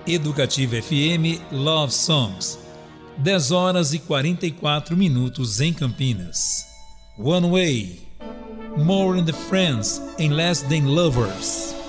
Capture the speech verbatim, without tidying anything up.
Educativa F M Love Songs, dez horas e quarenta e quatro minutos em Campinas. One Way, More than Friends and Less Than Lovers.